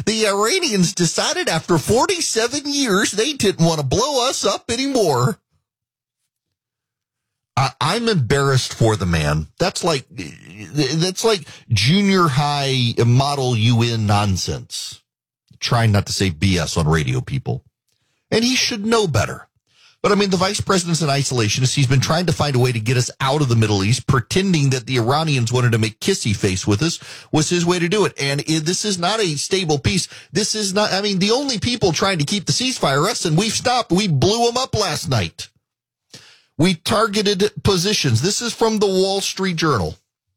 The Iranians decided after 47 years they didn't want to blow us up anymore. I'm embarrassed for the man. That's like junior high model UN nonsense. Trying not to say BS on radio, people. And he should know better. But I mean, the vice president's an isolationist. He's been trying to find a way to get us out of the Middle East, pretending that the Iranians wanted to make kissy face with us was his way to do it. And this is not a stable peace. This is not, I mean, the only people trying to keep the ceasefire, us, and we've stopped. We blew them up last night. We targeted positions. This is from the Wall Street Journal.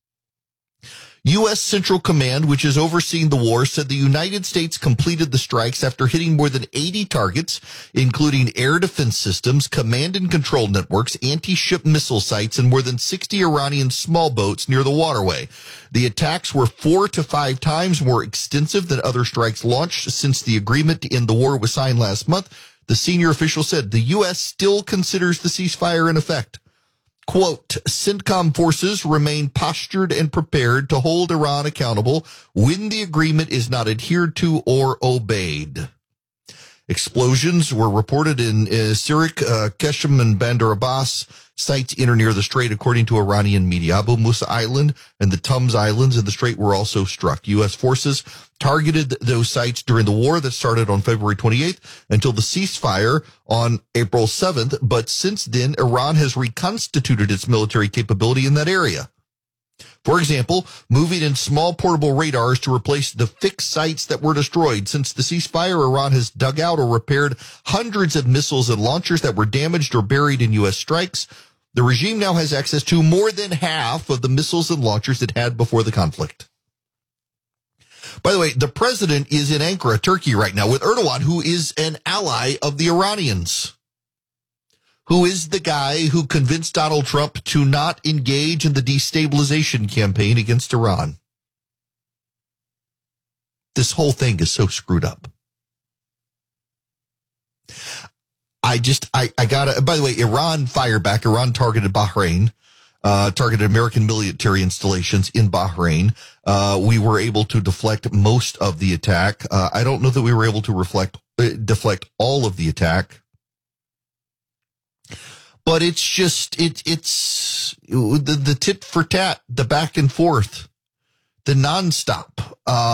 U.S. Central Command, which is overseeing the war, said the United States completed the strikes after hitting more than 80 targets, including air defense systems, command and control networks, anti-ship missile sites, and more than 60 Iranian small boats near the waterway. The attacks were 4 to 5 times more extensive than other strikes launched since the agreement to end the war was signed last month. The senior official said the U.S. still considers the ceasefire in effect. Quote, CENTCOM forces remain postured and prepared to hold Iran accountable when the agreement is not adhered to or obeyed. Explosions were reported in Sirik, Keshem, and Bandar Abbas. Sites in or near the strait, according to Iranian media. Abu Musa Island and the Tums Islands in the strait were also struck. U.S. forces targeted those sites during the war that started on February 28th until the ceasefire on April 7th. But since then, Iran has reconstituted its military capability in that area. For example, moving in small portable radars to replace the fixed sites that were destroyed. Since the ceasefire, Iran has dug out or repaired hundreds of missiles and launchers that were damaged or buried in U.S. strikes. The regime now has access to more than half of the missiles and launchers it had before the conflict. By the way, the president is in Ankara, Turkey right now with Erdogan, who is an ally of the Iranians, who is the guy who convinced Donald Trump to not engage in the destabilization campaign against Iran. This whole thing is so screwed up. I gotta, by the way, Iran fired back. Iran targeted Bahrain, targeted American military installations in Bahrain. We were able to deflect most of the attack. I don't know that we were able to deflect all of the attack. But it's just, it's the tit for tat, the back and forth, the nonstop.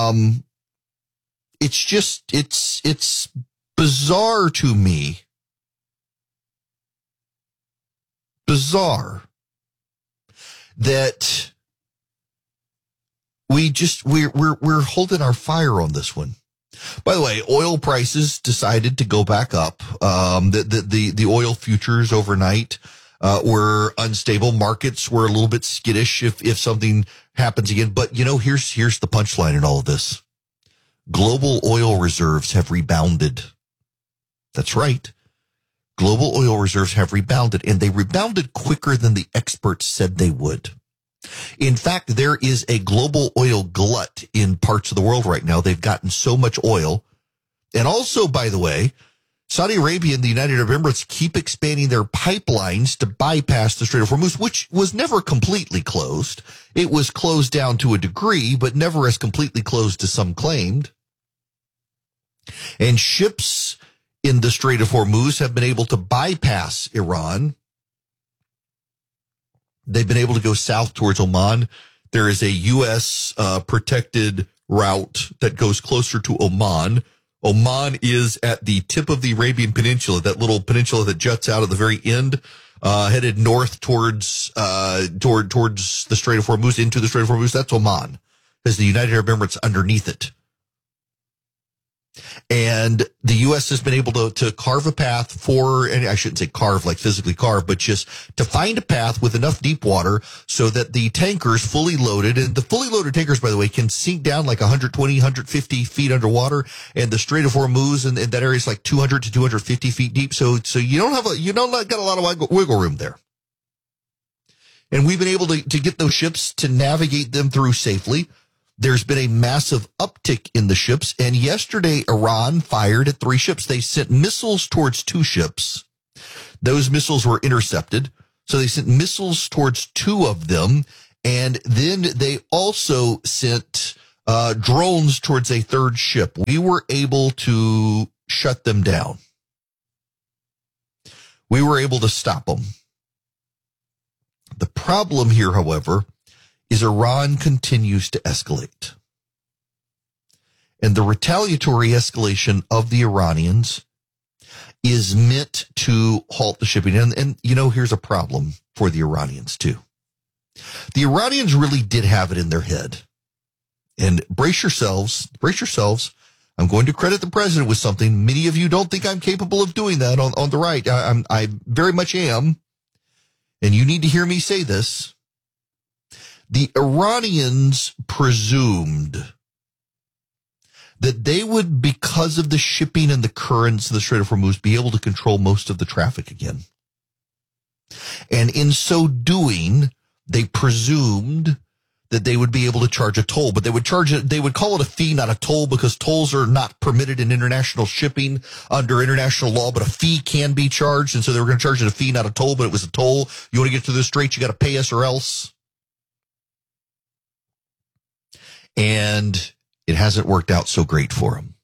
It's bizarre to me. Bizarre that we're holding our fire on this one. By the way, oil prices decided to go back up. The oil futures overnight were unstable. Markets were a little bit skittish if something happens again. But you know, here's the punchline in all of this. Global oil reserves have rebounded. That's right. Global oil reserves have rebounded, and they rebounded quicker than the experts said they would. In fact, there is a global oil glut in parts of the world right now. They've gotten so much oil. And also, by the way, Saudi Arabia and the United Arab Emirates keep expanding their pipelines to bypass the Strait of Hormuz, which was never completely closed. It was closed down to a degree, but never as completely closed as some claimed. And ships in the Strait of Hormuz have been able to bypass Iran. They've been able to go south towards Oman. There is a U.S. protected route that goes closer to Oman. Oman is at the tip of the Arabian Peninsula, that little peninsula that juts out at the very end, headed north towards the Strait of Hormuz, into the Strait of Hormuz. That's Oman, because the United Arab Emirates underneath it. And the U.S. has been able to carve a path for, and I shouldn't say carve like physically carve, but just to find a path with enough deep water so that the tankers fully loaded, and the fully loaded tankers, by the way, can sink down like 120, 150 feet underwater, and the Strait of Hormuz and that area is like 200 to 250 feet deep. So you don't got a lot of wiggle room there. And we've been able to get those ships to navigate them through safely. There's been a massive uptick in the ships, and yesterday Iran fired at 3 ships. They sent missiles towards 2 ships. Those missiles were intercepted, so they sent missiles towards 2 of them, and then they also sent drones towards a third ship. We were able to shut them down. We were able to stop them. The problem here, however, is Iran continues to escalate. And the retaliatory escalation of the Iranians is meant to halt the shipping. And here's a problem for the Iranians, too. The Iranians really did have it in their head. And brace yourselves. I'm going to credit the president with something. Many of you don't think I'm capable of doing that on the right. I very much am. And you need to hear me say this. The Iranians presumed that they would, because of the shipping and the currents of the Strait of Hormuz, be able to control most of the traffic again. And in so doing, they presumed that they would be able to charge a toll, but they would call it a fee, not a toll, because tolls are not permitted in international shipping under international law, but a fee can be charged. And so they were going to charge it a fee, not a toll, but it was a toll. You want to get through the strait, you got to pay us or else. And it hasn't worked out so great for them.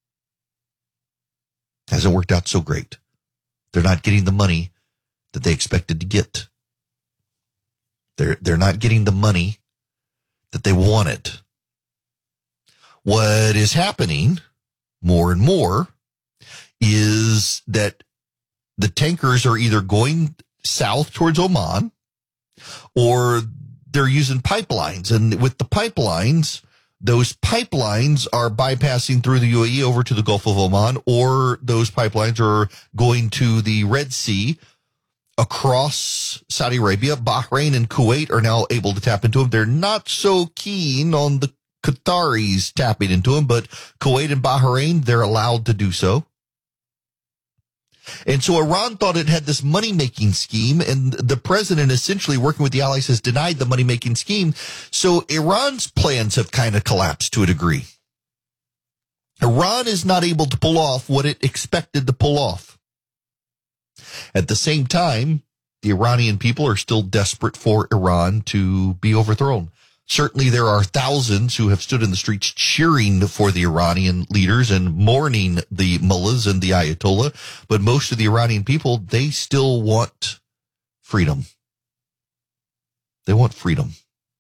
Hasn't worked out so great. They're not getting the money that they expected to get. They're not getting the money that they wanted. What is happening more and more is that the tankers are either going south towards Oman or they're using pipelines. And with the pipelines, those pipelines are bypassing through the UAE over to the Gulf of Oman, or those pipelines are going to the Red Sea across Saudi Arabia. Bahrain and Kuwait are now able to tap into them. They're not so keen on the Qataris tapping into them, but Kuwait and Bahrain, they're allowed to do so. And so Iran thought it had this money-making scheme, and the president, essentially working with the allies, has denied the money-making scheme. So Iran's plans have kind of collapsed to a degree. Iran is not able to pull off what it expected to pull off. At the same time, the Iranian people are still desperate for Iran to be overthrown. Certainly there are thousands who have stood in the streets cheering for the Iranian leaders and mourning the mullahs and the Ayatollah, but most of the Iranian people, they still want freedom. They want freedom.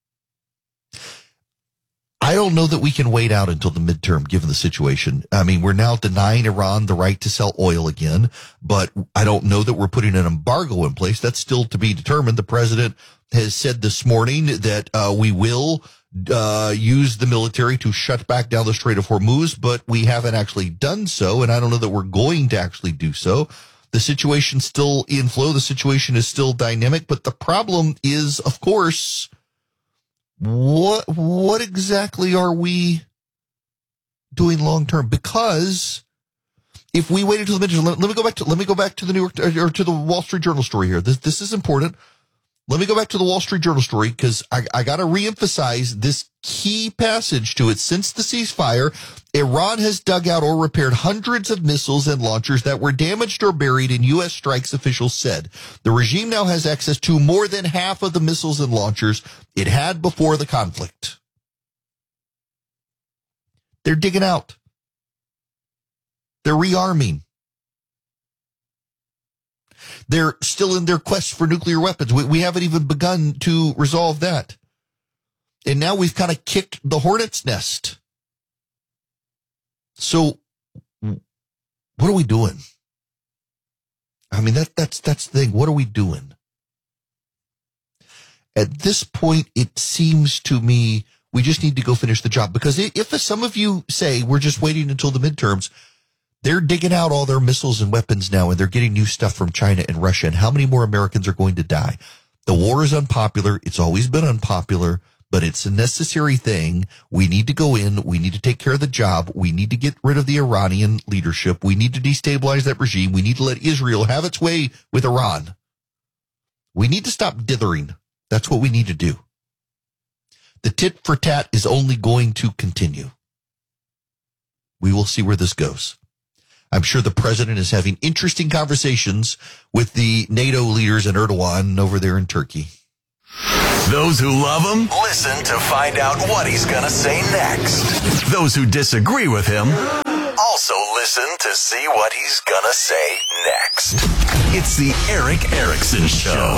I don't know that we can wait out until the midterm, given the situation. I mean, we're now denying Iran the right to sell oil again, but I don't know that we're putting an embargo in place. That's still to be determined. The president has said this morning that we will use the military to shut back down the Strait of Hormuz, but we haven't actually done so, and I don't know that we're going to actually do so. The situation's still in flow. The situation is still dynamic, but the problem is, of course, what exactly are we doing long term? Because if we wait until the midterm, let me go back to the New York or to the Wall Street Journal story here. This is important. Let me go back to the Wall Street Journal story because I got to reemphasize this key passage to it. Since the ceasefire, Iran has dug out or repaired hundreds of missiles and launchers that were damaged or buried in U.S. strikes, officials said. The regime now has access to more than half of the missiles and launchers it had before the conflict. They're digging out. They're rearming. They're still in their quest for nuclear weapons. We haven't even begun to resolve that. And now we've kind of kicked the hornet's nest. So what are we doing? I mean, that's the thing. What are we doing? At this point, it seems to me we just need to go finish the job. Because if some of you say we're just waiting until the midterms, they're digging out all their missiles and weapons now, and they're getting new stuff from China and Russia. And how many more Americans are going to die? The war is unpopular. It's always been unpopular, but it's a necessary thing. We need to go in. We need to take care of the job. We need to get rid of the Iranian leadership. We need to destabilize that regime. We need to let Israel have its way with Iran. We need to stop dithering. That's what we need to do. The tit for tat is only going to continue. We will see where this goes. I'm sure the president is having interesting conversations with the NATO leaders and Erdogan over there in Turkey. Those who love him, listen to find out what he's gonna say next. Those who disagree with him, also listen to see what he's gonna say next. It's the Erick Erickson Show.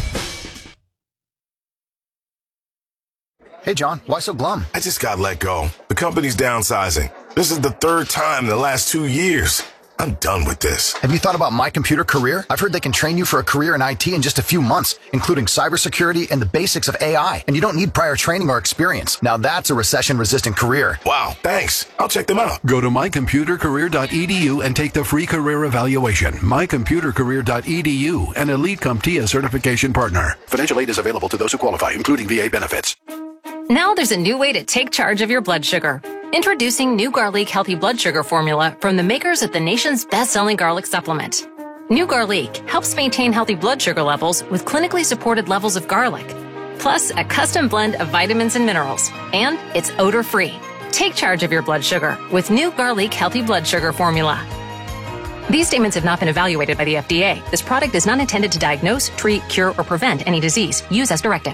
Hey, John, why so glum? I just got let go. The company's downsizing. This is the third time in the last 2 years. I'm done with this. Have you thought about My Computer Career? I've heard they can train you for a career in IT in just a few months, including cybersecurity and the basics of AI. And you don't need prior training or experience. Now that's a recession-resistant career. Wow, thanks. I'll check them out. Go to mycomputercareer.edu and take the free career evaluation. mycomputercareer.edu, an Elite CompTIA certification partner. Financial aid is available to those who qualify, including VA benefits. Now there's a new way to take charge of your blood sugar. Introducing new Garlic Healthy Blood Sugar Formula from the makers of the nation's best-selling garlic supplement. New Garlic helps maintain healthy blood sugar levels with clinically supported levels of garlic, plus a custom blend of vitamins and minerals, and it's odor-free. Take charge of your blood sugar with new Garlic Healthy Blood Sugar Formula. These statements have not been evaluated by the FDA. This product is not intended to diagnose, treat, cure, or prevent any disease. Use as directed.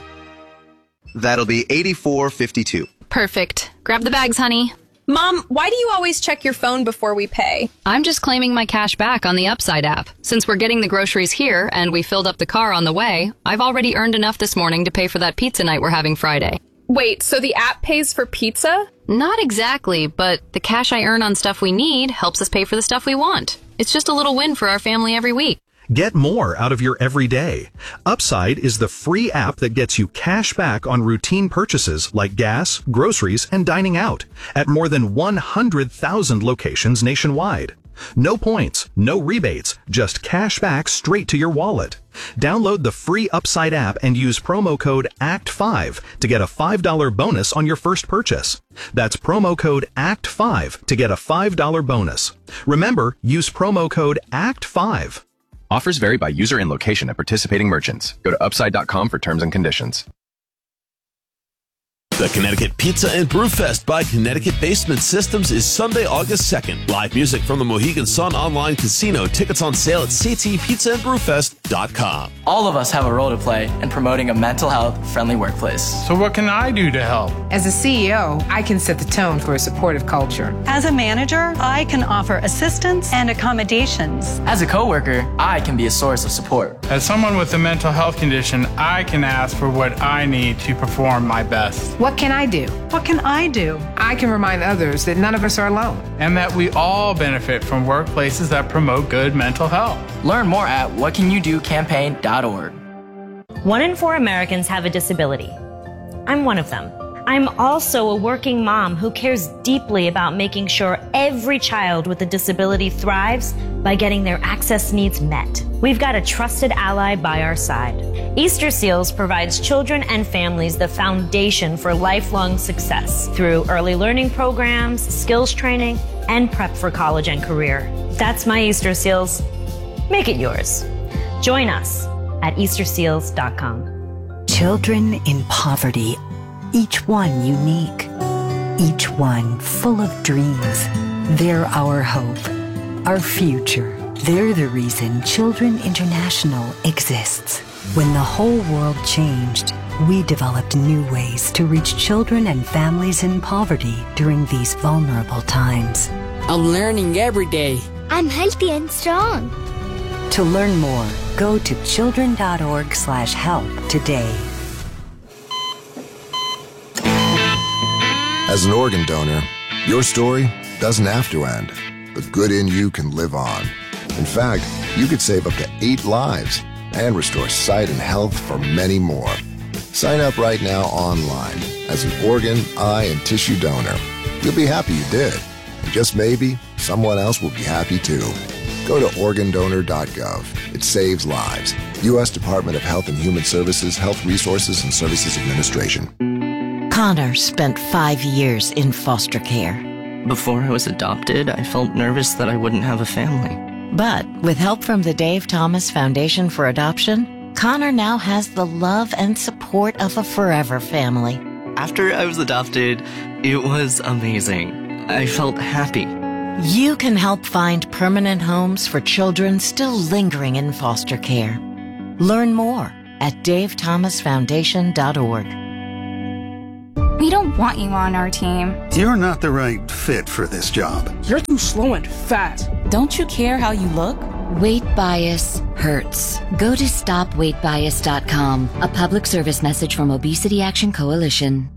That'll be $84.52. Perfect. Grab the bags, honey. Mom, why do you always check your phone before we pay? I'm just claiming my cash back on the Upside app. Since we're getting the groceries here and we filled up the car on the way, I've already earned enough this morning to pay for that pizza night we're having Friday. Wait, so the app pays for pizza? Not exactly, but the cash I earn on stuff we need helps us pay for the stuff we want. It's just a little win for our family every week. Get more out of your everyday. Upside is the free app that gets you cash back on routine purchases like gas, groceries, and dining out at more than 100,000 locations nationwide. No points, no rebates, just cash back straight to your wallet. Download the free Upside app and use promo code ACT5 to get a $5 bonus on your first purchase. That's promo code ACT5 to get a $5 bonus. Remember, use promo code ACT5. Offers vary by user and location at participating merchants. Go to upside.com for terms and conditions. The Connecticut Pizza and Brew Fest by Connecticut Basement Systems is Sunday, August 2nd. Live music from the Mohegan Sun Online Casino. Tickets on sale at ctpizzaandbrewfest.com. All of us have a role to play in promoting a mental health friendly workplace. So what can I do to help? As a CEO, I can set the tone for a supportive culture. As a manager, I can offer assistance and accommodations. As a coworker, I can be a source of support. As someone with a mental health condition, I can ask for what I need to perform my best. What can I do? What can I do? I can remind others that none of us are alone. And that we all benefit from workplaces that promote good mental health. Learn more at whatcanyoudocampaign.org. 1 in 4 Americans have a disability. I'm one of them. I'm also a working mom who cares deeply about making sure every child with a disability thrives by getting their access needs met. We've got a trusted ally by our side. Easter Seals provides children and families the foundation for lifelong success through early learning programs, skills training, and prep for college and career. That's my Easter Seals. Make it yours. Join us at easterseals.com. Children in poverty, each one unique, each one full of dreams. They're our hope, our future. They're the reason Children International exists. When the whole world changed, we developed new ways to reach children and families in poverty during these vulnerable times. I'm learning every day. I'm healthy and strong. To learn more, go to children.org/help today. As an organ donor, your story doesn't have to end. The good in you can live on. In fact, you could save up to 8 lives and restore sight and health for many more. Sign up right now online as an organ, eye, and tissue donor. You'll be happy you did. And just maybe, someone else will be happy too. Go to organdonor.gov. It saves lives. U.S. Department of Health and Human Services, Health Resources and Services Administration. Connor spent 5 years in foster care. Before I was adopted, I felt nervous that I wouldn't have a family. But with help from the Dave Thomas Foundation for Adoption, Connor now has the love and support of a forever family. After I was adopted, it was amazing. I felt happy. You can help find permanent homes for children still lingering in foster care. Learn more at davethomasfoundation.org. We don't want you on our team. You're not the right fit for this job. You're too slow and fat. Don't you care how you look? Weight bias hurts. Go to stopweightbias.com. A public service message from Obesity Action Coalition.